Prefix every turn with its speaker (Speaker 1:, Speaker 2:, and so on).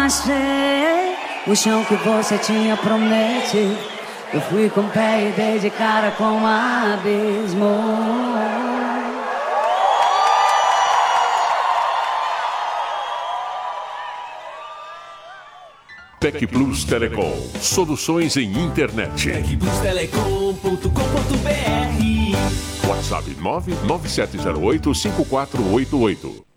Speaker 1: achei o chão que você tinha prometido. Eu fui com o pé e dei de cara com um abismo.
Speaker 2: Tec Plus Telecom. Soluções em internet.
Speaker 3: tecplustelecom.com.br.
Speaker 2: WhatsApp 99708-5488.